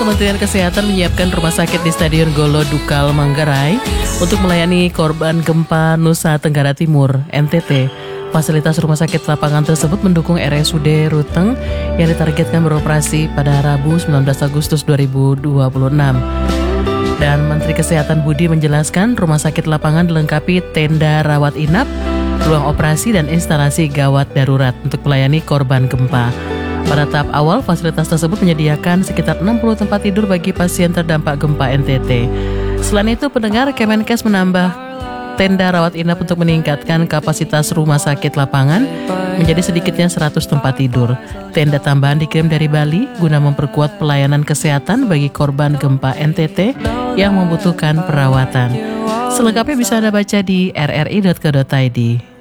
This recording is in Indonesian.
Kementerian Kesehatan menyiapkan rumah sakit di Stadion Golo Dukal Manggarai untuk melayani korban gempa Nusa Tenggara Timur, NTT. Fasilitas rumah sakit lapangan tersebut mendukung RSUD Ruteng yang ditargetkan beroperasi pada Rabu 19 Agustus 2026. Dan Menteri Kesehatan Budi menjelaskan rumah sakit lapangan dilengkapi tenda rawat inap, ruang operasi dan instalasi gawat darurat untuk melayani korban gempa. Pada tahap awal, fasilitas tersebut menyediakan sekitar 60 tempat tidur bagi pasien terdampak gempa NTT. Selain itu, pendengar, Kemenkes menambah tenda rawat inap untuk meningkatkan kapasitas rumah sakit lapangan menjadi sedikitnya 100 tempat tidur. Tenda tambahan dikirim dari Bali guna memperkuat pelayanan kesehatan bagi korban gempa NTT yang membutuhkan perawatan. Selengkapnya bisa Anda baca di rri.co.id.